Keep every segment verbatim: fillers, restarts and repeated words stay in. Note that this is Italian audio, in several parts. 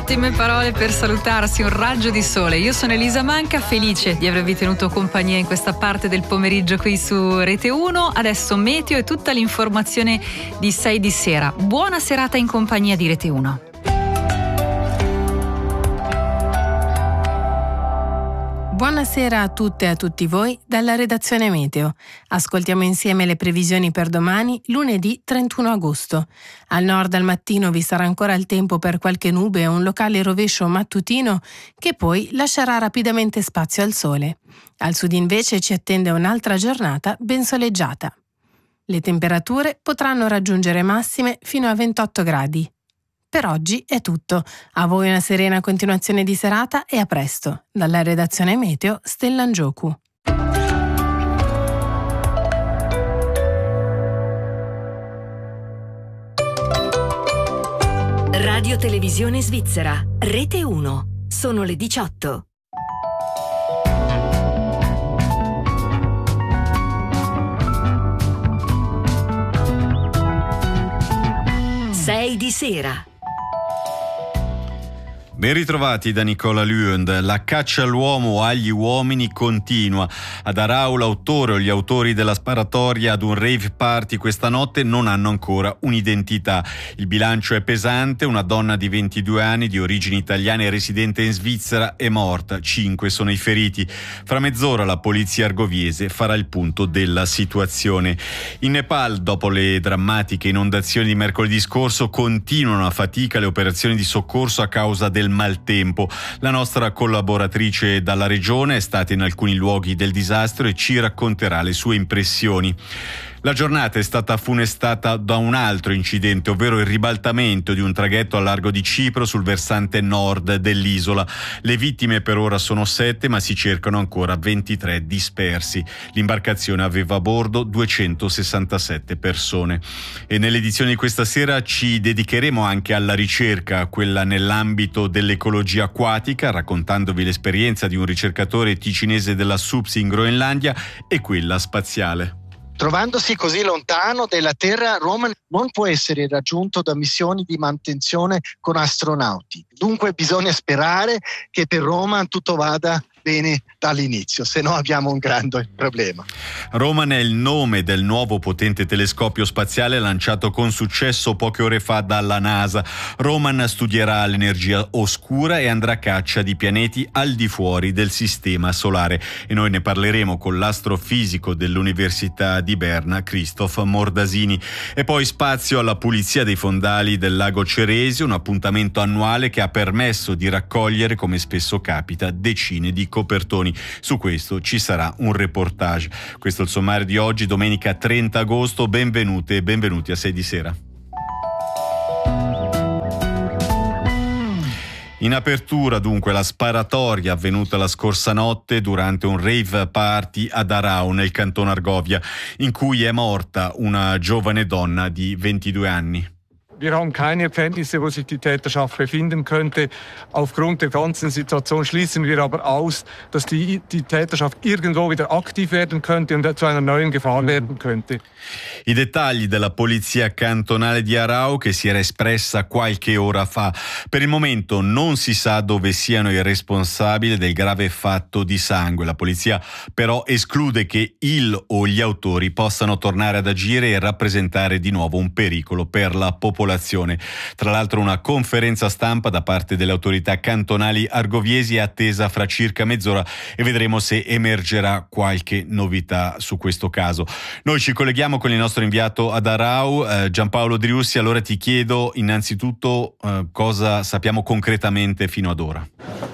Ottime parole per salutarsi, un raggio di sole. Io sono Elisa Manca, felice di avervi tenuto compagnia in questa parte del pomeriggio qui su Rete uno. Adesso meteo e tutta l'informazione di sei di sera. Buona serata in compagnia di Rete uno. Buonasera a tutte e a tutti voi dalla redazione Meteo. Ascoltiamo insieme le previsioni per domani, lunedì trentuno agosto. Al nord al mattino vi sarà ancora il tempo per qualche nube e un locale rovescio mattutino che poi lascerà rapidamente spazio al sole. Al sud invece ci attende un'altra giornata ben soleggiata. Le temperature potranno raggiungere massime fino a ventotto gradi. Per oggi è tutto. A voi una serena continuazione di serata e a presto. Dalla redazione Meteo, Stella Ngioku. Radio Televisione Svizzera, Rete uno. Sono le diciotto. sei di sera. Ben ritrovati da Nicola Lüend. La caccia all'uomo o agli uomini continua. Ad Aarau l'autore o gli autori della sparatoria ad un rave party questa notte non hanno ancora un'identità. Il bilancio è pesante, una donna di ventidue anni di origini italiane residente in Svizzera è morta, cinque sono i feriti. Fra mezz'ora la polizia argoviese farà il punto della situazione. In Nepal, dopo le drammatiche inondazioni di mercoledì scorso, continuano a fatica le operazioni di soccorso a causa del maltempo. La nostra collaboratrice dalla regione è stata in alcuni luoghi del disastro e ci racconterà le sue impressioni. La giornata è stata funestata da un altro incidente, ovvero il ribaltamento di un traghetto al largo di Cipro sul versante nord dell'isola. Le vittime per ora sono sette, ma si cercano ancora ventitré dispersi. L'imbarcazione aveva a bordo duecentosessantasette persone. E nell'edizione di questa sera ci dedicheremo anche alla ricerca, quella nell'ambito dell'ecologia acquatica, raccontandovi l'esperienza di un ricercatore ticinese della S U P S in Groenlandia e quella spaziale. Trovandosi così lontano dalla Terra, Roman non può essere raggiunto da missioni di manutenzione con astronauti. Dunque bisogna sperare che per Roman tutto vada bene dall'inizio, se no abbiamo un grande problema. Roman è il nome del nuovo potente telescopio spaziale lanciato con successo poche ore fa dalla NASA. Roman studierà l'energia oscura e andrà a caccia di pianeti al di fuori del sistema solare. E noi ne parleremo con l'astrofisico dell'Università di Berna, Christoph Mordasini. E poi spazio alla pulizia dei fondali del lago Ceresio, un appuntamento annuale che ha permesso di raccogliere, come spesso capita, decine di copertoni. Su questo ci sarà un reportage. Questo è il sommario di oggi, domenica trenta agosto. Benvenute e benvenuti a sei di sera. In apertura dunque la sparatoria avvenuta la scorsa notte durante un rave party ad Aarau nel canton Argovia, in cui è morta una giovane donna di ventidue anni. Wir haben keine Erkenntnisse, wo sich die Täterschaft befinden könnte. Aufgrund der ganzen Situation schließen wir aber aus, dass die, die Täterschaft irgendwo wieder aktiv werden könnte und zu einer neuen Gefahr werden könnte. I dettagli della polizia cantonale di Aarau, che si era espressa qualche ora fa. Per il momento non si sa dove siano i responsabili del grave fatto di sangue. La polizia però esclude che il o gli autori possano tornare ad agire e rappresentare di nuovo un pericolo per la popolazione. Tra l'altro una conferenza stampa da parte delle autorità cantonali argoviesi è attesa fra circa mezz'ora e vedremo se emergerà qualche novità su questo caso. Noi ci colleghiamo con il nostro inviato ad Aarau, eh, Giampaolo Driussi. Allora ti chiedo innanzitutto eh, cosa sappiamo concretamente fino ad ora.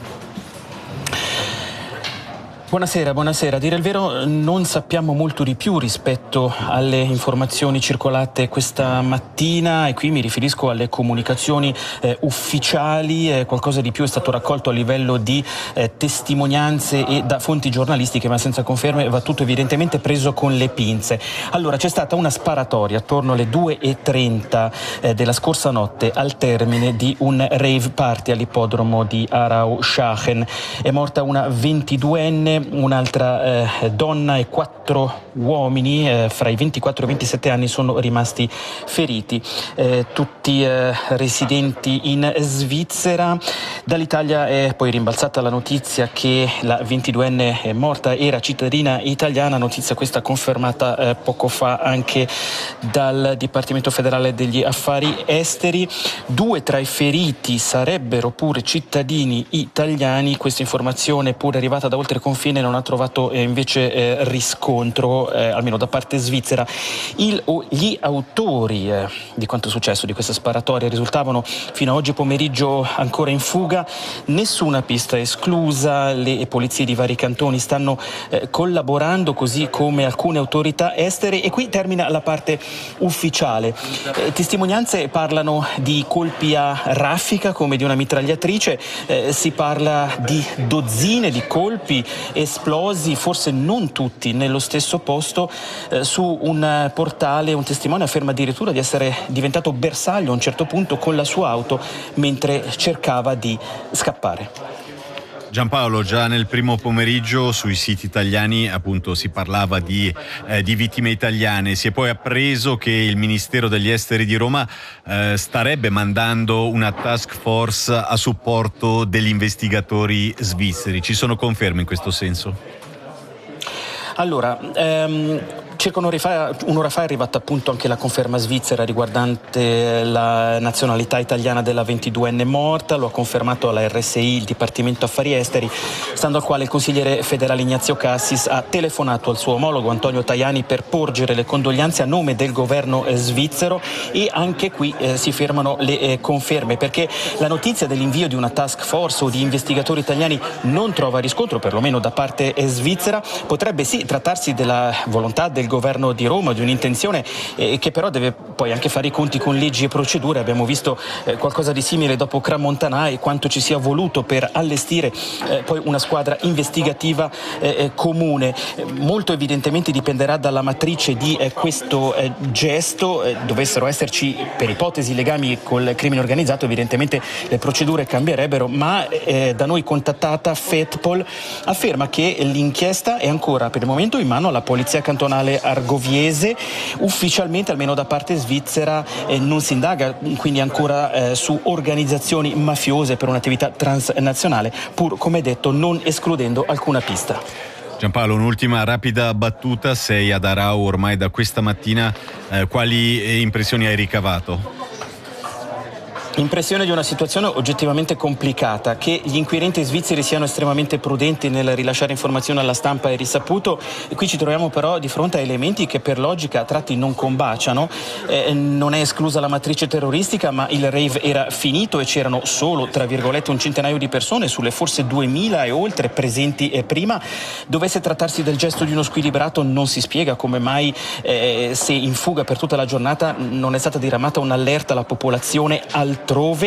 Buonasera, buonasera. A dire il vero non sappiamo molto di più rispetto alle informazioni circolate questa mattina e qui mi riferisco alle comunicazioni eh, ufficiali. Eh, qualcosa di più è stato raccolto a livello di eh, testimonianze e da fonti giornalistiche, ma senza conferme, va tutto evidentemente preso con le pinze. Allora, c'è stata una sparatoria attorno alle due e trenta eh, della scorsa notte al termine di un rave party all'ippodromo di Aarau-Schachen. È morta una ventiduenne, un'altra eh, donna e quattro uomini eh, fra i ventiquattro e i ventisette anni sono rimasti feriti, eh, tutti eh, residenti in Svizzera. Dall'Italia è poi rimbalzata la notizia che la ventiduenne è morta, era cittadina italiana, notizia questa confermata eh, poco fa anche dal Dipartimento federale degli affari esteri. Due tra i feriti sarebbero pure cittadini italiani. Questa informazione, pure arrivata da oltre confine, non ha trovato eh, invece eh, riscontro, eh, almeno da parte svizzera. Il, o, gli autori eh, di quanto è successo, di questa sparatoria, risultavano fino a oggi pomeriggio ancora in fuga. Nessuna pista esclusa, le polizie di vari cantoni stanno eh, collaborando, così come alcune autorità estere, e qui termina la parte ufficiale. Eh, testimonianze parlano di colpi a raffica come di una mitragliatrice, eh, si parla di dozzine di colpi esplosi, forse non tutti nello stesso posto. Eh, su un portale un testimone afferma addirittura di essere diventato bersaglio a un certo punto con la sua auto mentre cercava di scappare. Giampaolo, già nel primo pomeriggio sui siti italiani appunto si parlava di, eh, di vittime italiane. Si è poi appreso che il Ministero degli Esteri di Roma eh, starebbe mandando una task force a supporto degli investigatori svizzeri. Ci sono conferme in questo senso? Allora, ehm... circa un'ora fa, un'ora fa è arrivata appunto anche la conferma svizzera riguardante la nazionalità italiana della ventiduenne morta. Lo ha confermato alla R S I il Dipartimento Affari Esteri, stando al quale il consigliere federale Ignazio Cassis ha telefonato al suo omologo Antonio Tajani per porgere le condoglianze a nome del governo eh, svizzero, e anche qui eh, si fermano le eh, conferme, perché la notizia dell'invio di una task force o di investigatori italiani non trova riscontro, perlomeno da parte eh, svizzera. Potrebbe sì trattarsi della volontà del governo di Roma, di un'intenzione eh, che però deve poi anche fare i conti con leggi e procedure. Abbiamo visto eh, qualcosa di simile dopo Crans-Montana e quanto ci sia voluto per allestire eh, poi una squadra investigativa eh, comune. Eh, molto evidentemente dipenderà dalla matrice di eh, questo eh, gesto. Eh, dovessero esserci per ipotesi legami col crimine organizzato, evidentemente le procedure cambierebbero, ma eh, da noi contattata FETPOL afferma che l'inchiesta è ancora per il momento in mano alla polizia cantonale argoviese. Ufficialmente, almeno da parte svizzera, eh, non si indaga quindi ancora eh, su organizzazioni mafiose per un'attività transnazionale, pur come detto non escludendo alcuna pista. Giampaolo, un'ultima rapida battuta. Sei ad Aarau ormai da questa mattina, eh, quali impressioni hai ricavato? Impressione di una situazione oggettivamente complicata, che gli inquirenti svizzeri siano estremamente prudenti nel rilasciare informazioni alla stampa è risaputo. E qui ci troviamo però di fronte a elementi che per logica a tratti non combaciano. Eh, non è esclusa la matrice terroristica, ma il rave era finito e c'erano solo, tra virgolette, un centinaio di persone sulle forse duemila e oltre presenti eh, prima. Dovesse trattarsi del gesto di uno squilibrato, non si spiega come mai eh, se in fuga per tutta la giornata non è stata diramata un'allerta alla popolazione altrove.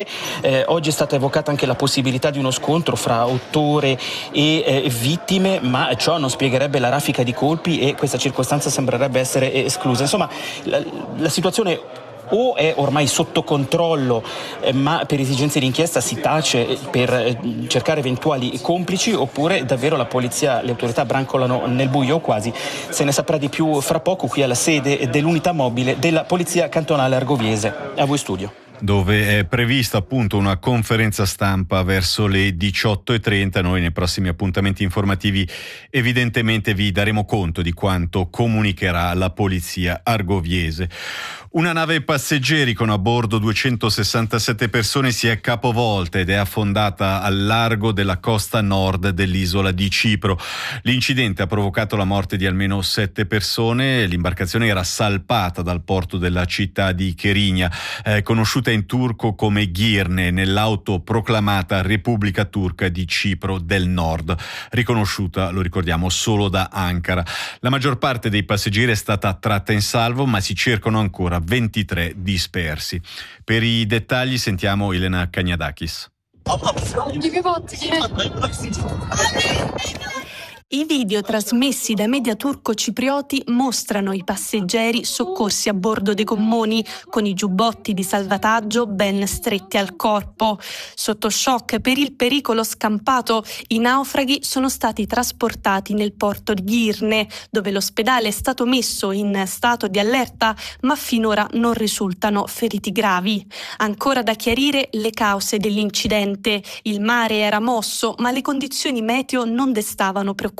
Eh, oggi è stata evocata anche la possibilità di uno scontro fra autore e eh, vittime, ma ciò non spiegherebbe la raffica di colpi e questa circostanza sembrerebbe essere esclusa. Insomma, la, la situazione o è ormai sotto controllo, eh, ma per esigenze di inchiesta si tace per eh, cercare eventuali complici, oppure davvero la polizia, le autorità brancolano nel buio o quasi. Se ne saprà di più fra poco qui alla sede dell'unità mobile della polizia cantonale argoviese. A voi studio. Dove è prevista appunto una conferenza stampa verso le diciotto e trenta. Noi nei prossimi appuntamenti informativi evidentemente vi daremo conto di quanto comunicherà la polizia argoviese. Una nave passeggeri con a bordo duecentosessantasette persone si è capovolta ed è affondata al largo della costa nord dell'isola di Cipro. L'incidente ha provocato la morte di almeno sette persone. L'imbarcazione era salpata dal porto della città di Cherinia, eh, conosciuta in turco come Girne, nell'autoproclamata Repubblica Turca di Cipro del Nord, riconosciuta, lo ricordiamo, solo da Ankara. La maggior parte dei passeggeri è stata tratta in salvo, ma si cercano ancora ventitré dispersi. Per i dettagli sentiamo Elena Cagnadakis. I video trasmessi dai media turco-ciprioti mostrano i passeggeri soccorsi a bordo dei gommoni con i giubbotti di salvataggio ben stretti al corpo. Sotto shock per il pericolo scampato, i naufraghi sono stati trasportati nel porto di Girne, dove l'ospedale è stato messo in stato di allerta, ma finora non risultano feriti gravi. Ancora da chiarire le cause dell'incidente. Il mare era mosso, ma le condizioni meteo non destavano preoccupazione.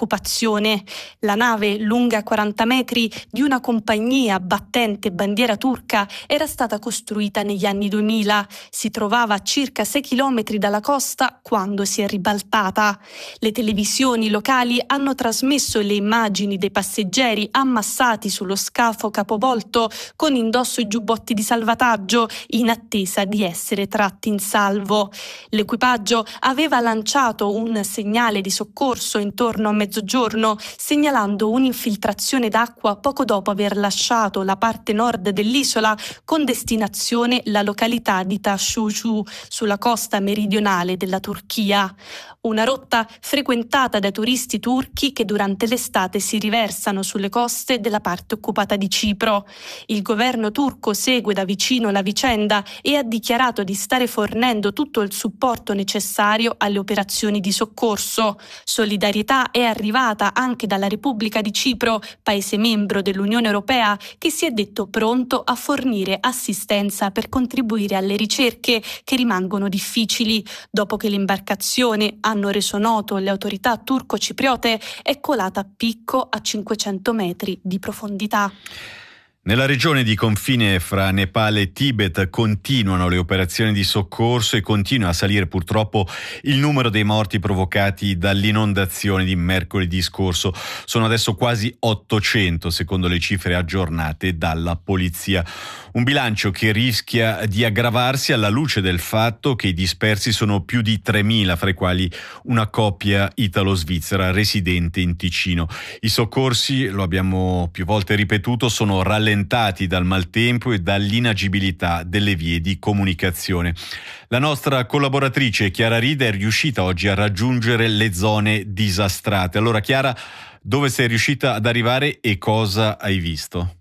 La nave, lunga quaranta metri, di una compagnia battente bandiera turca, era stata costruita negli anni duemila. Si trovava a circa sei chilometri dalla costa quando si è ribaltata. Le televisioni locali hanno trasmesso le immagini dei passeggeri ammassati sullo scafo capovolto con indosso i giubbotti di salvataggio in attesa di essere tratti in salvo. L'equipaggio aveva lanciato un segnale di soccorso intorno a mezzogiorno, segnalando un'infiltrazione d'acqua poco dopo aver lasciato la parte nord dell'isola con destinazione la località di Taşucu, sulla costa meridionale della Turchia. Una rotta frequentata dai turisti turchi che durante l'estate si riversano sulle coste della parte occupata di Cipro. Il governo turco segue da vicino la vicenda e ha dichiarato di stare fornendo tutto il supporto necessario alle operazioni di soccorso. Solidarietà è arrivata anche dalla Repubblica di Cipro, paese membro dell'Unione Europea, che si è detto pronto a fornire assistenza per contribuire alle ricerche che rimangono difficili. Dopo che l'imbarcazione, hanno reso noto le autorità turco-cipriote, è colata a picco a cinquecento metri di profondità. Nella regione di confine fra Nepal e Tibet continuano le operazioni di soccorso e continua a salire purtroppo il numero dei morti provocati dall'inondazione di mercoledì scorso. Sono adesso quasi ottocento secondo le cifre aggiornate dalla polizia. Un bilancio che rischia di aggravarsi alla luce del fatto che i dispersi sono più di tremila, fra i quali una coppia italo-svizzera residente in Ticino. I soccorsi, lo abbiamo più volte ripetuto, sono rallentati dal maltempo e dall'inagibilità delle vie di comunicazione. La nostra collaboratrice Chiara Rida è riuscita oggi a raggiungere le zone disastrate. Allora Chiara, dove sei riuscita ad arrivare e cosa hai visto?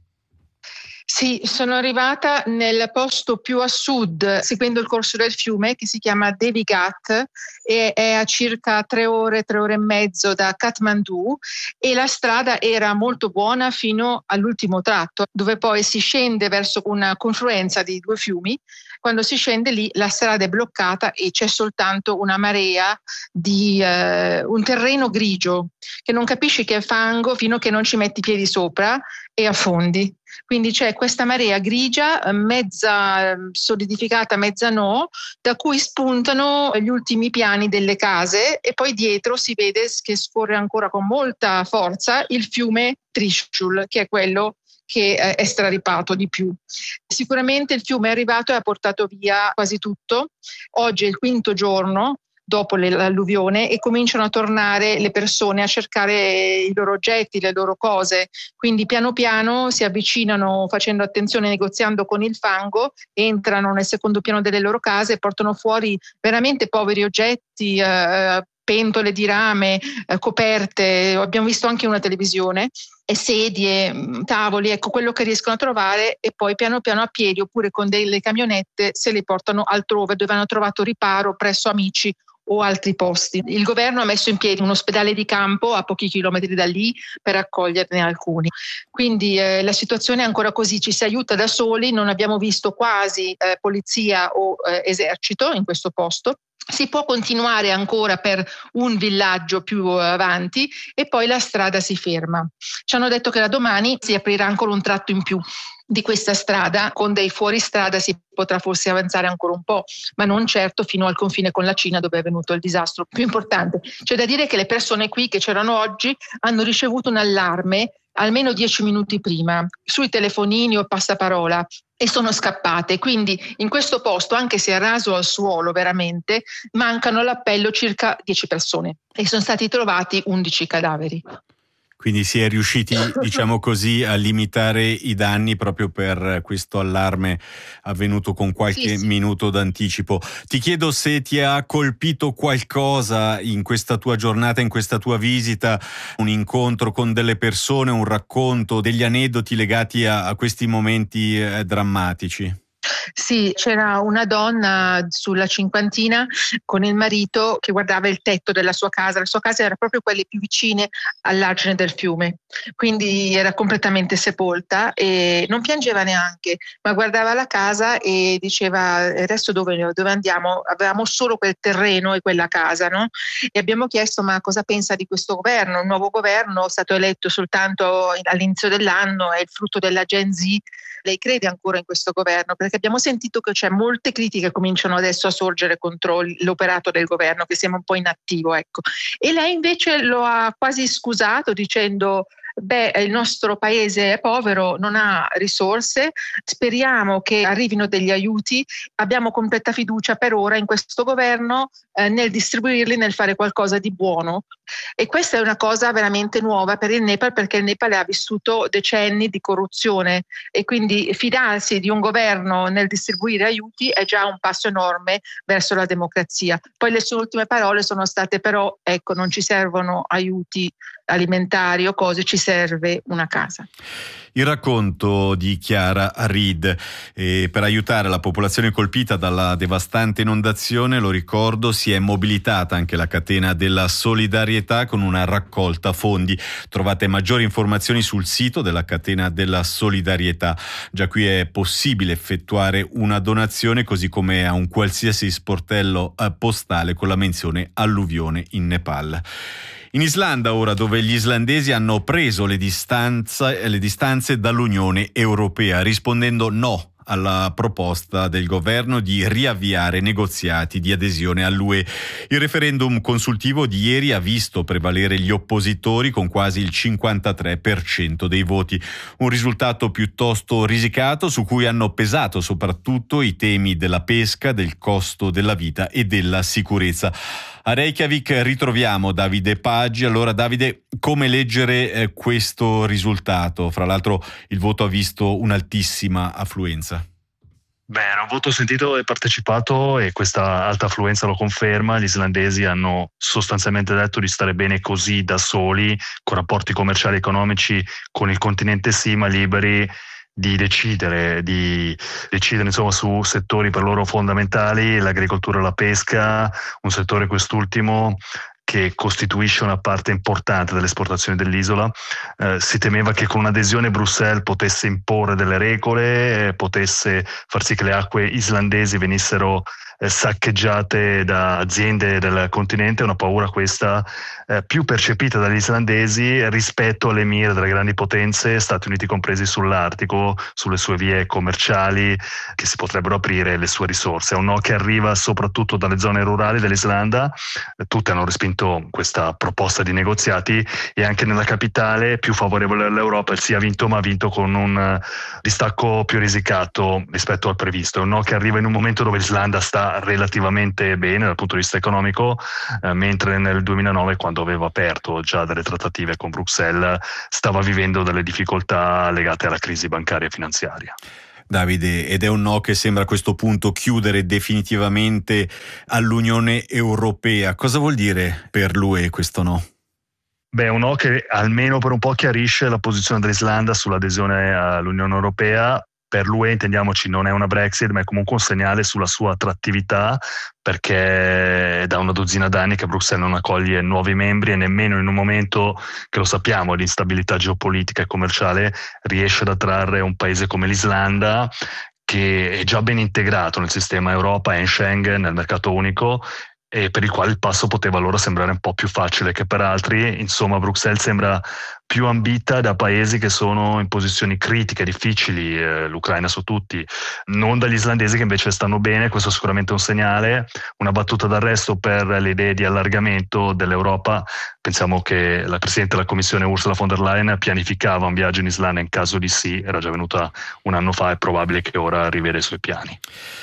Sì, sono arrivata nel posto più a sud, seguendo il corso del fiume, che si chiama Devi Ghat e è a circa tre ore, tre ore e mezzo da Kathmandu, e la strada era molto buona fino all'ultimo tratto, dove poi si scende verso una confluenza di due fiumi. Quando si scende lì la strada è bloccata e c'è soltanto una marea di eh, un terreno grigio che non capisci che è fango fino a che non ci metti i piedi sopra e affondi. Quindi c'è questa marea grigia, mezza solidificata, mezza no, da cui spuntano gli ultimi piani delle case e poi dietro si vede che scorre ancora con molta forza il fiume Trishul, che è quello che è straripato di più. Sicuramente il fiume è arrivato e ha portato via quasi tutto. Oggi è il quinto giorno dopo l'alluvione e cominciano a tornare le persone a cercare i loro oggetti, le loro cose. Quindi piano piano si avvicinano facendo attenzione, negoziando con il fango, entrano nel secondo piano delle loro case e portano fuori veramente poveri oggetti, eh, pentole di rame, eh, coperte, abbiamo visto anche una televisione, e sedie, tavoli, ecco quello che riescono a trovare, e poi piano piano a piedi oppure con delle camionette se li portano altrove dove hanno trovato riparo presso amici o altri posti. Il governo ha messo in piedi un ospedale di campo a pochi chilometri da lì per accoglierne alcuni. Quindi eh, la situazione è ancora così, ci si aiuta da soli, non abbiamo visto quasi eh, polizia o eh, esercito in questo posto. Si può continuare ancora per un villaggio più avanti e poi la strada si ferma. Ci hanno detto che da domani si aprirà ancora un tratto in più di questa strada, con dei fuoristrada si potrà forse avanzare ancora un po', ma non certo fino al confine con la Cina, dove è avvenuto il disastro più importante. C'è da dire che le persone qui che c'erano oggi hanno ricevuto un allarme almeno dieci minuti prima sui telefonini o passaparola e sono scappate. Quindi in questo posto, anche se è raso al suolo veramente, mancano all'appello circa dieci persone e sono stati trovati undici cadaveri. Quindi si è riusciti, diciamo così, a limitare i danni proprio per questo allarme avvenuto con qualche sì, sì. minuto d'anticipo. Ti chiedo se ti ha colpito qualcosa in questa tua giornata, in questa tua visita, un incontro con delle persone, un racconto, degli aneddoti legati a, a questi momenti eh, drammatici. Sì, c'era una donna sulla cinquantina con il marito che guardava il tetto della sua casa. La sua casa era proprio quelle più vicine all'argine del fiume, quindi era completamente sepolta e non piangeva neanche, ma guardava la casa e diceva: adesso dove, dove andiamo? Avevamo solo quel terreno e quella casa, no? E abbiamo chiesto: ma cosa pensa di questo governo? Un nuovo governo, stato eletto soltanto all'inizio dell'anno, è il frutto della Gen Z. Lei crede ancora in questo governo? Perché abbiamo sentito che c'è molte critiche cominciano adesso a sorgere contro l'operato del governo, che sembra un po' inattivo, ecco. E lei invece lo ha quasi scusato dicendo: beh, il nostro paese è povero, non ha risorse, speriamo che arrivino degli aiuti, abbiamo completa fiducia per ora in questo governo eh, nel distribuirli, nel fare qualcosa di buono. E questa è una cosa veramente nuova per il Nepal, perché il Nepal ha vissuto decenni di corruzione e quindi fidarsi di un governo nel distribuire aiuti è già un passo enorme verso la democrazia. Poi le sue ultime parole sono state: però ecco, non ci servono aiuti alimentari o cose, ci serve una casa. Il racconto di Chiara Reed. E per aiutare la popolazione colpita dalla devastante inondazione, lo ricordo, si è mobilitata anche la catena della solidarietà con una raccolta fondi. Trovate maggiori informazioni sul sito della catena della solidarietà. Già qui è possibile effettuare una donazione, così come a un qualsiasi sportello postale con la menzione alluvione in Nepal. In Islanda ora, dove gli islandesi hanno preso le distanze, le distanze dall'Unione Europea, rispondendo no alla proposta del governo di riavviare negoziati di adesione all'U E. Il referendum consultivo di ieri ha visto prevalere gli oppositori con quasi il cinquantatré per cento dei voti, un risultato piuttosto risicato su cui hanno pesato soprattutto i temi della pesca, del costo della vita e della sicurezza. A Reykjavik ritroviamo Davide Paggi. Allora Davide, come leggere eh, questo risultato? Fra l'altro il voto ha visto un'altissima affluenza. Beh, era un voto sentito e partecipato e questa alta affluenza lo conferma. Gli islandesi hanno sostanzialmente detto di stare bene così da soli, con rapporti commerciali e economici con il continente sì, ma liberi di decidere, di decidere insomma su settori per loro fondamentali, l'agricoltura e la pesca, un settore quest'ultimo che costituisce una parte importante delle esportazioni dell'isola. Eh, si temeva che con un'adesione Bruxelles potesse imporre delle regole, eh, potesse far sì che le acque islandesi venissero eh, saccheggiate da aziende del continente, una paura questa eh, più percepita dagli islandesi rispetto alle mire delle grandi potenze, Stati Uniti compresi sull'Artico, sulle sue vie commerciali che si potrebbero aprire, le sue risorse. È un no che arriva soprattutto dalle zone rurali dell'Islanda. Tutti hanno respinto questa proposta di negoziati e anche nella capitale, più favorevole all'Europa, il sì ha vinto, ma ha vinto con un distacco più risicato rispetto al previsto. È un no che arriva in un momento dove l'Islanda sta relativamente bene dal punto di vista economico, eh, mentre nel duemilanove, quando aveva aperto già delle trattative con Bruxelles, stava vivendo delle difficoltà legate alla crisi bancaria e finanziaria. Davide, ed è un no che sembra a questo punto chiudere definitivamente all'Unione Europea. Cosa vuol dire per l'U E questo no? Beh, un no che almeno per un po' chiarisce la posizione dell'Islanda sull'adesione all'Unione Europea. Per l'U E, intendiamoci, non è una Brexit, ma è comunque un segnale sulla sua attrattività, perché è da una dozzina d'anni che Bruxelles non accoglie nuovi membri e nemmeno in un momento che, lo sappiamo, di instabilità geopolitica e commerciale riesce ad attrarre un paese come l'Islanda, che è già ben integrato nel sistema Europa e in Schengen, nel mercato unico, e per il quale il passo poteva allora sembrare un po' più facile che per altri. Insomma, Bruxelles sembra più ambita da paesi che sono in posizioni critiche, difficili, eh, l'Ucraina su tutti, non dagli islandesi che invece stanno bene. Questo è sicuramente un segnale, una battuta d'arresto per le idee di allargamento dell'Europa. Pensiamo che la Presidente della Commissione Ursula von der Leyen pianificava un viaggio in Islanda in caso di sì, era già venuta un anno fa, è probabile che ora riveda i suoi piani.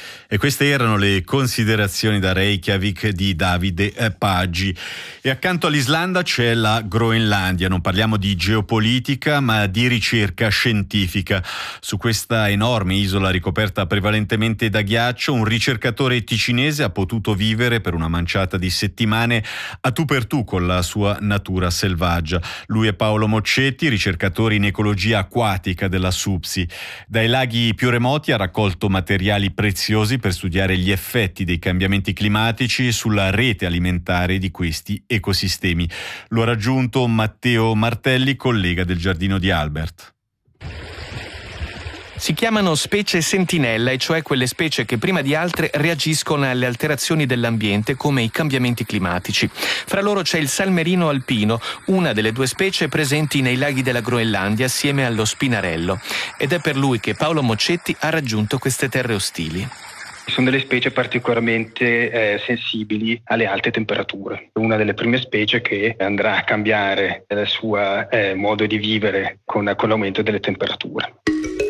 E queste erano le considerazioni da Reykjavik di Davide Paggi. E accanto all'Islanda c'è la Groenlandia. Non parliamo di geopolitica ma di ricerca scientifica. Su questa enorme isola ricoperta prevalentemente da ghiaccio, un ricercatore ticinese ha potuto vivere per una manciata di settimane a tu per tu con la sua natura selvaggia. Lui è Paolo Moccetti, ricercatore in ecologia acquatica della SUPSI. Dai laghi più remoti ha raccolto materiali preziosi per studiare gli effetti dei cambiamenti climatici sulla rete alimentare di questi ecosistemi. Lo ha raggiunto Matteo Martelli, collega del Giardino di Albert. Si chiamano specie sentinella, e cioè quelle specie che prima di altre reagiscono alle alterazioni dell'ambiente come i cambiamenti climatici. Fra loro c'è il salmerino alpino, una delle due specie presenti nei laghi della Groenlandia assieme allo spinarello. Ed è per lui che Paolo Moccetti ha raggiunto queste terre ostili. Sono delle specie particolarmente eh, sensibili alle alte temperature. Una delle prime specie che andrà a cambiare il suo eh, modo di vivere con, con l'aumento delle temperature.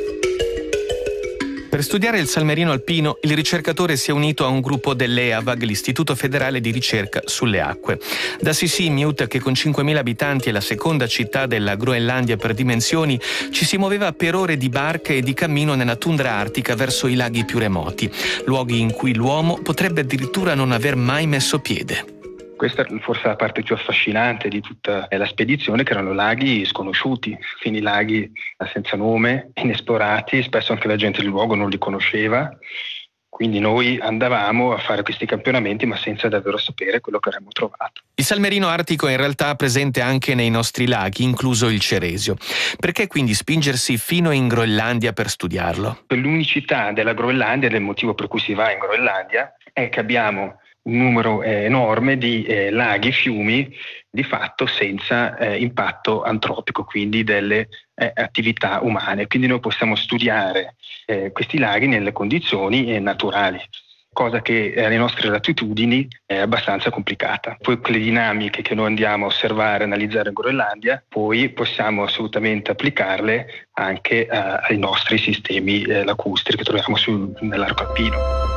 Per studiare il salmerino alpino, il ricercatore si è unito a un gruppo dell'E A V A G, l'Istituto Federale di Ricerca sulle Acque. Da Sisimiut, che con cinquemila abitanti è la seconda città della Groenlandia per dimensioni, ci si muoveva per ore di barca e di cammino nella tundra artica verso i laghi più remoti, luoghi in cui l'uomo potrebbe addirittura non aver mai messo piede. Questa è forse la parte più affascinante di tutta la spedizione, che erano laghi sconosciuti, quindi laghi senza nome, inesplorati, spesso anche la gente del luogo non li conosceva. Quindi noi andavamo a fare questi campionamenti ma senza davvero sapere quello che avremmo trovato. Il salmerino artico è in realtà presente anche nei nostri laghi, incluso il Ceresio. Perché quindi spingersi fino in Groenlandia per studiarlo? L'unicità della Groenlandia, del motivo per cui si va in Groenlandia, è che abbiamo un numero eh, enorme di eh, laghi, fiumi, di fatto senza eh, impatto antropico, quindi delle eh, attività umane. Quindi noi possiamo studiare eh, questi laghi nelle condizioni eh, naturali, cosa che eh, alle nostre latitudini è abbastanza complicata. Poi quelle dinamiche che noi andiamo a osservare e analizzare in Groenlandia, poi possiamo assolutamente applicarle anche eh, ai nostri sistemi eh, lacustri che troviamo su, nell'arco alpino.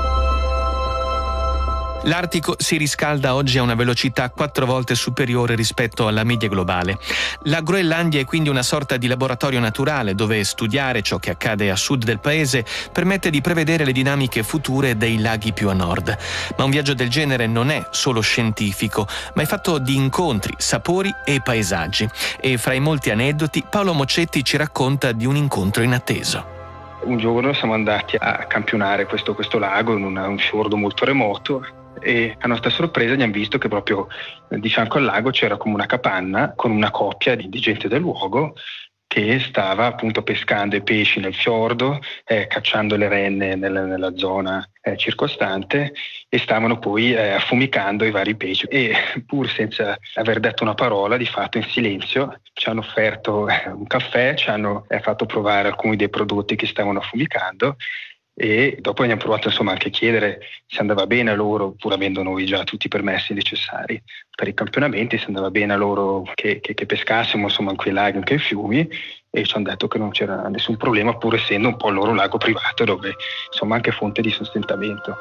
L'Artico si riscalda oggi a una velocità quattro volte superiore rispetto alla media globale. La Groenlandia è quindi una sorta di laboratorio naturale dove studiare ciò che accade a sud del paese permette di prevedere le dinamiche future dei laghi più a nord. Ma un viaggio del genere non è solo scientifico, ma è fatto di incontri, sapori e paesaggi. E fra i molti aneddoti, Paolo Moccetti ci racconta di un incontro inatteso. Un giorno siamo andati a campionare questo, questo lago in una, un fiordo molto remoto, e a nostra sorpresa abbiamo visto che proprio di fianco al lago c'era come una capanna con una coppia di, di gente del luogo che stava appunto pescando i pesci nel fiordo, eh, cacciando le renne nella, nella zona eh, circostante, e stavano poi eh, affumicando i vari pesci. E pur senza aver detto una parola, di fatto in silenzio, ci hanno offerto eh, un caffè, ci hanno eh, fatto provare alcuni dei prodotti che stavano affumicando, e dopo abbiamo provato insomma anche a chiedere se andava bene a loro, pur avendo noi già tutti i permessi necessari per i campionamenti, se andava bene a loro che, che, che pescassimo insomma in quei laghi, in quei fiumi, e ci hanno detto che non c'era nessun problema, pur essendo un po' il loro lago privato dove insomma anche fonte di sostentamento.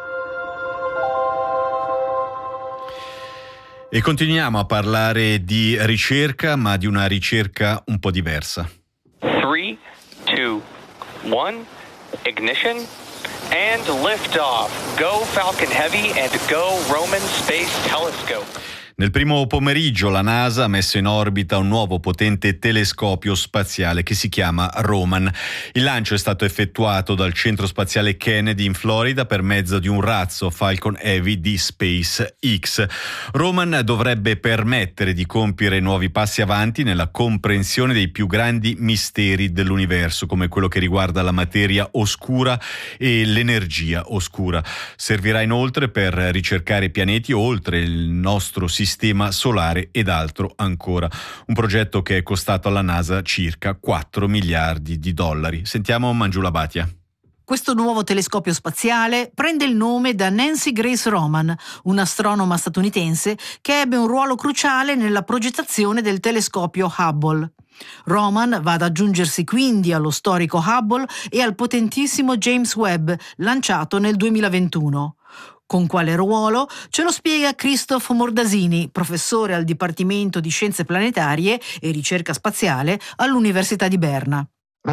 E continuiamo a parlare di ricerca, ma di una ricerca un po' diversa. tre, due, uno, ignition and liftoff. Go Falcon Heavy and go Roman Space Telescope. Nel primo pomeriggio la NASA ha messo in orbita un nuovo potente telescopio spaziale che si chiama Roman. Il lancio è stato effettuato dal centro spaziale Kennedy in Florida per mezzo di un razzo Falcon Heavy di SpaceX. Roman dovrebbe permettere di compiere nuovi passi avanti nella comprensione dei più grandi misteri dell'universo, come quello che riguarda la materia oscura e l'energia oscura. Servirà inoltre per ricercare pianeti oltre il nostro sistema sistema solare ed altro ancora. Un progetto che è costato alla NASA circa quattro miliardi di dollari. Sentiamo Mangiula Bhatia. Questo nuovo telescopio spaziale prende il nome da Nancy Grace Roman, un'astronoma statunitense che ebbe un ruolo cruciale nella progettazione del telescopio Hubble. Roman va ad aggiungersi quindi allo storico Hubble e al potentissimo James Webb, lanciato nel duemilaventuno. Con quale ruolo? Ce lo spiega Christoph Mordasini, professore al Dipartimento di Scienze Planetarie e Ricerca Spaziale all'Università di Berna.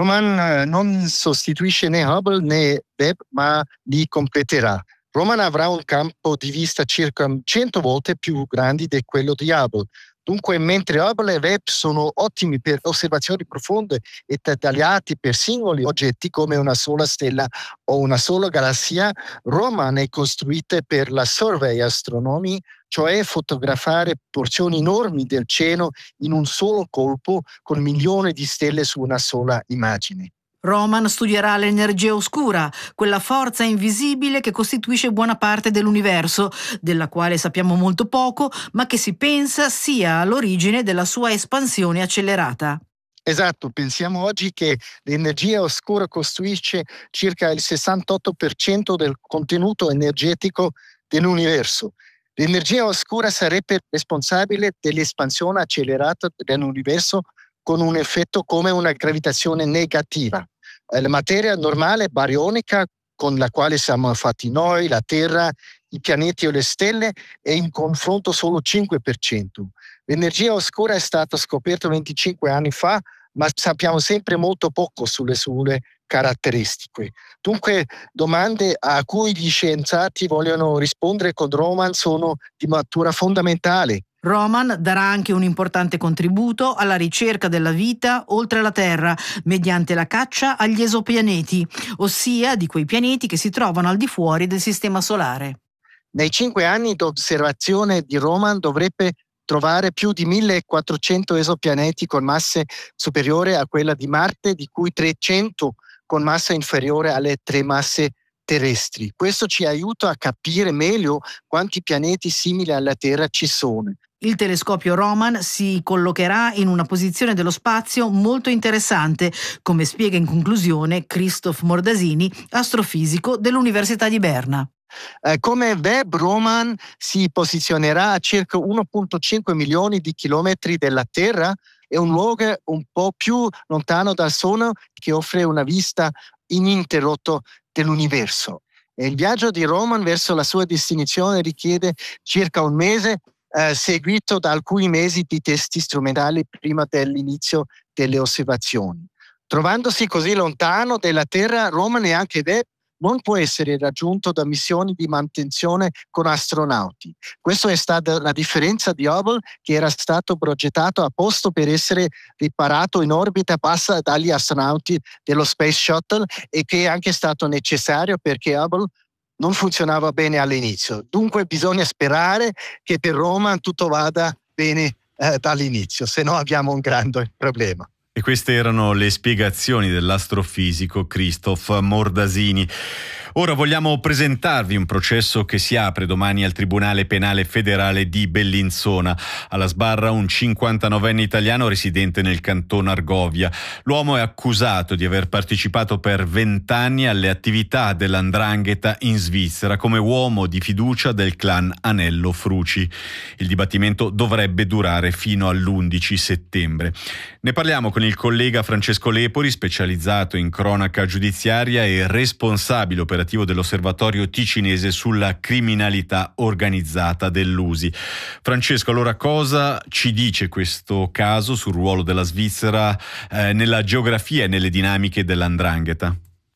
Roman non sostituisce né Hubble né Webb, ma li completerà. Roman avrà un campo di vista circa cento volte più grande di quello di Hubble. Dunque, mentre Hubble e Webb sono ottimi per osservazioni profonde e dettagliate per singoli oggetti come una sola stella o una sola galassia, Roman è costruita per la survey astronomy, cioè fotografare porzioni enormi del cielo in un solo colpo con milioni di stelle su una sola immagine. Roman studierà l'energia oscura, quella forza invisibile che costituisce buona parte dell'universo, della quale sappiamo molto poco, ma che si pensa sia all'origine della sua espansione accelerata. Esatto, pensiamo oggi che l'energia oscura costituisce circa il sessantotto per cento del contenuto energetico dell'universo. L'energia oscura sarebbe responsabile dell'espansione accelerata dell'universo con un effetto come una gravitazione negativa. La materia normale barionica con la quale siamo fatti noi, la Terra, i pianeti o le stelle, è in confronto solo cinque per cento. L'energia oscura è stata scoperta venticinque anni fa, ma sappiamo sempre molto poco sulle sue caratteristiche. Dunque, domande a cui gli scienziati vogliono rispondere con Roman sono di natura fondamentale. Roman darà anche un importante contributo alla ricerca della vita oltre la Terra, mediante la caccia agli esopianeti, ossia di quei pianeti che si trovano al di fuori del Sistema Solare. Nei cinque anni di osservazione di Roman dovrebbe trovare più di millequattrocento esopianeti con massa superiore a quella di Marte, di cui trecento con massa inferiore alle tre masse terrestri. Questo ci aiuta a capire meglio quanti pianeti simili alla Terra ci sono. Il telescopio Roman si collocherà in una posizione dello spazio molto interessante, come spiega in conclusione Christoph Mordasini, astrofisico dell'Università di Berna. Eh, come Webb, Roman si posizionerà a circa uno virgola cinque milioni di chilometri dalla Terra, è un luogo un po' più lontano dal Sole che offre una vista ininterrotta dell'universo. E il viaggio di Roman verso la sua destinazione richiede circa un mese, eh, seguito da alcuni mesi di testi strumentali prima dell'inizio delle osservazioni. Trovandosi così lontano dalla Terra, Roman e anche Webb non può essere raggiunto da missioni di manutenzione con astronauti. Questa è stata la differenza di Hubble, che era stato progettato apposta per essere riparato in orbita bassa dagli astronauti dello Space Shuttle e che è anche stato necessario perché Hubble non funzionava bene all'inizio. Dunque bisogna sperare che per Roman tutto vada bene eh, dall'inizio, se no abbiamo un grande problema. E queste erano le spiegazioni dell'astrofisico Christoph Mordasini. Ora vogliamo presentarvi un processo che si apre domani al Tribunale Penale Federale di Bellinzona. Alla sbarra un cinquantanovenne italiano residente nel canton Argovia. L'uomo è accusato di aver partecipato per vent'anni alle attività dell'Andrangheta in Svizzera come uomo di fiducia del clan Anello Fruci. Il dibattimento dovrebbe durare fino all'undici settembre. Ne parliamo con il collega Francesco Lepori, specializzato in cronaca giudiziaria e responsabile operativo dell'Osservatorio Ticinese sulla criminalità organizzata dell'U S I. Francesco, allora cosa ci dice questo caso sul ruolo della Svizzera eh, nella geografia e nelle dinamiche dell'Andrangheta?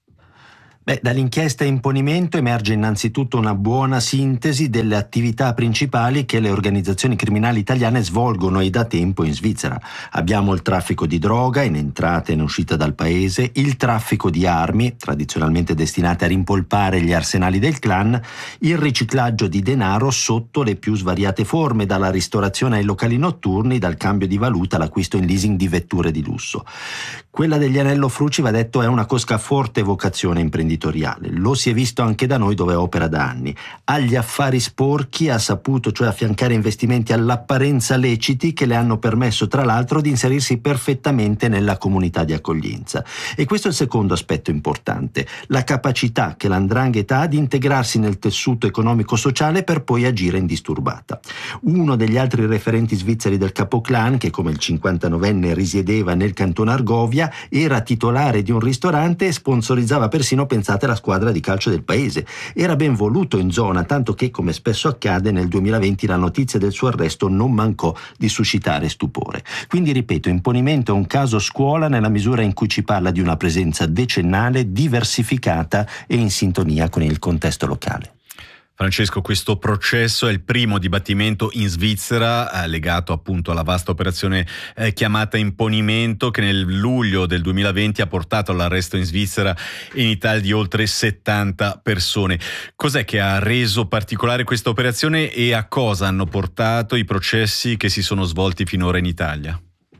Beh, dall'inchiesta imponimento emerge innanzitutto una buona sintesi delle attività principali che le organizzazioni criminali italiane svolgono e da tempo in Svizzera. Abbiamo il traffico di droga in entrata e in uscita dal paese, il traffico di armi, tradizionalmente destinate a rimpolpare gli arsenali del clan, il riciclaggio di denaro sotto le più svariate forme, dalla ristorazione ai locali notturni, dal cambio di valuta all'acquisto in leasing di vetture di lusso. Quella degli Anello Fruci, va detto, è una cosca a forte vocazione imprenditoriale. Lo si è visto anche da noi, dove opera da anni. Agli affari sporchi ha saputo cioè affiancare investimenti all'apparenza leciti che le hanno permesso tra l'altro di inserirsi perfettamente nella comunità di accoglienza. E questo è il secondo aspetto importante, la capacità che l'Andrangheta ha di integrarsi nel tessuto economico-sociale per poi agire indisturbata. Uno degli altri referenti svizzeri del capoclan, che come il cinquantanovenne risiedeva nel canton Argovia, era titolare di un ristorante e sponsorizzava persino, pensate, pensate, la squadra di calcio del paese. Era ben voluto in zona, tanto che, come spesso accade, nel duemilaventi la notizia del suo arresto non mancò di suscitare stupore. Quindi, ripeto, Imponimento è un caso scuola nella misura in cui ci parla di una presenza decennale, diversificata e in sintonia con il contesto locale. Francesco, questo processo è il primo dibattimento in Svizzera eh, legato appunto alla vasta operazione eh, chiamata Imponimento, che nel luglio del duemilaventi ha portato all'arresto in Svizzera e in Italia di oltre settanta persone. Cos'è che ha reso particolare questa operazione e a cosa hanno portato i processi che si sono svolti finora in Italia?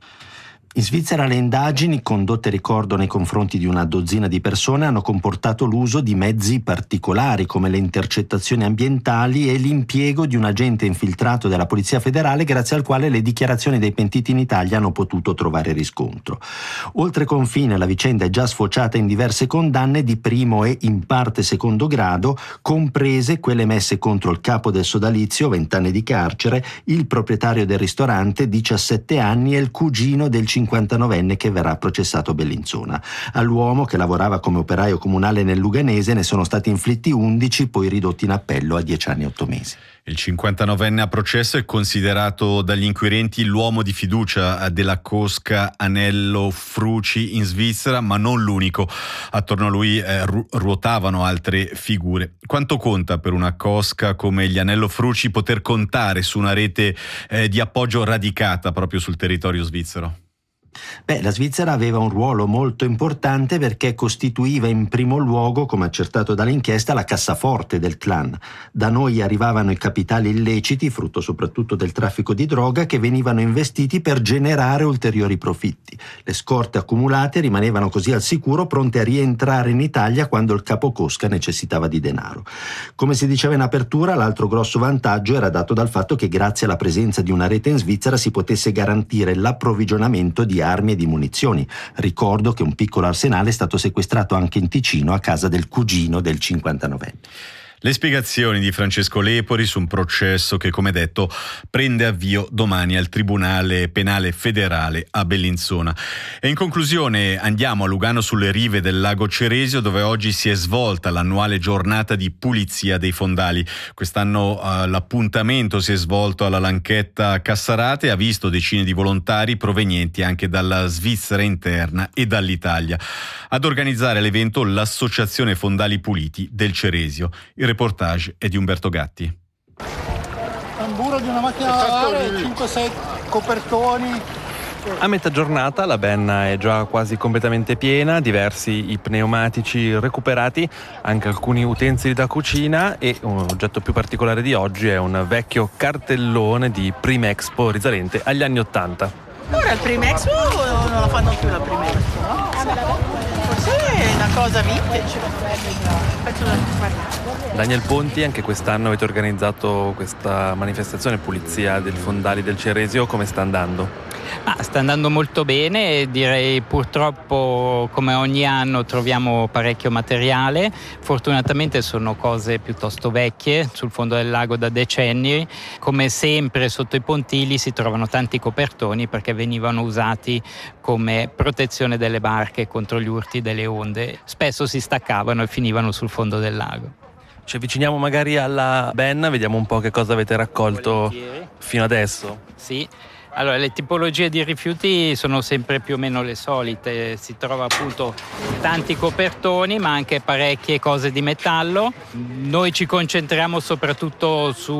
In Svizzera le indagini, condotte ricordo nei confronti di una dozzina di persone, hanno comportato l'uso di mezzi particolari come le intercettazioni ambientali e l'impiego di un agente infiltrato della Polizia Federale, grazie al quale le dichiarazioni dei pentiti in Italia hanno potuto trovare riscontro. Oltre confine la vicenda è già sfociata in diverse condanne di primo e in parte secondo grado, comprese quelle messe contro il capo del sodalizio, vent'anni di carcere, il proprietario del ristorante, diciassette anni, e il cugino del cinquantanovenne che verrà processato a Bellinzona. All'uomo, che lavorava come operaio comunale nel Luganese, ne sono stati inflitti undici, poi ridotti in appello a dieci anni e otto mesi. Il cinquantanovenne a processo è considerato dagli inquirenti l'uomo di fiducia della cosca Anello Fruci in Svizzera, ma non l'unico. Attorno a lui eh, ru- ruotavano altre figure. Quanto conta per una cosca come gli Anello Fruci poter contare su una rete eh, di appoggio radicata proprio sul territorio svizzero? Beh, la Svizzera aveva un ruolo molto importante perché costituiva in primo luogo, come accertato dall'inchiesta, la cassaforte del clan. Da noi arrivavano i capitali illeciti, frutto soprattutto del traffico di droga, che venivano investiti per generare ulteriori profitti. Le scorte accumulate rimanevano così al sicuro, pronte a rientrare in Italia quando il capocosca necessitava di denaro. Come si diceva in apertura, l'altro grosso vantaggio era dato dal fatto che grazie alla presenza di una rete in Svizzera si potesse garantire l'approvvigionamento di armi e di munizioni. Ricordo che un piccolo arsenale è stato sequestrato anche in Ticino a casa del cugino del cinquantanovenne. Le spiegazioni di Francesco Lepori su un processo che, come detto, prende avvio domani al Tribunale Penale Federale a Bellinzona. E in conclusione andiamo a Lugano, sulle rive del lago Ceresio, dove oggi si è svolta l'annuale giornata di pulizia dei fondali. Quest'anno uh, l'appuntamento si è svolto alla Lanchetta Cassarate e ha visto decine di volontari provenienti anche dalla Svizzera interna e dall'Italia. Ad organizzare l'evento l'Associazione Fondali Puliti del Ceresio. Il reportage è di Umberto Gatti. Tamburo di una macchina da lavare, cinque sei copertoni. A metà giornata la benna è già quasi completamente piena, diversi i pneumatici recuperati, anche alcuni utensili da cucina, e un oggetto più particolare di oggi è un vecchio cartellone di Primexpo risalente agli anni ottanta. Ora il Primexpo non la fanno più la Primexpo, no? Forse è una cosa vintage. Daniel Ponti, anche quest'anno avete organizzato questa manifestazione pulizia dei fondali del Ceresio, come sta andando? Ah, sta andando molto bene, direi. Purtroppo come ogni anno troviamo parecchio materiale, fortunatamente sono cose piuttosto vecchie sul fondo del lago da decenni. Come sempre sotto i pontili si trovano tanti copertoni perché venivano usati come protezione delle barche contro gli urti delle onde, spesso si staccavano e finivano sul fondo del lago. Ci avviciniamo magari alla benna, vediamo un po' che cosa avete raccolto Volentieri. Fino adesso. Sì. Allora, le tipologie di rifiuti sono sempre più o meno le solite, si trova appunto tanti copertoni ma anche parecchie cose di metallo. Noi ci concentriamo soprattutto su